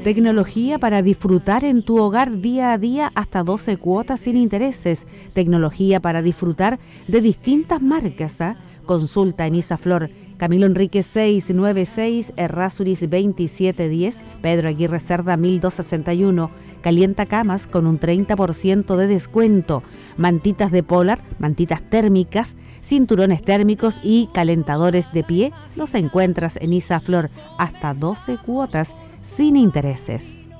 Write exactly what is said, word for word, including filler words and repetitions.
Tecnología para disfrutar en tu hogar día a día hasta doce cuotas sin intereses. Tecnología para disfrutar de distintas marcas. ¿eh? Consulta en Isaflor, Camilo Enrique seiscientos noventa y seis, Errázuriz veintisiete diez, Pedro Aguirre Cerda mil doscientos sesenta y uno. Calienta camas con un treinta por ciento de descuento. Mantitas de Polar, mantitas térmicas, cinturones térmicos y calentadores de pie los encuentras en Isaflor hasta doce cuotas sin intereses.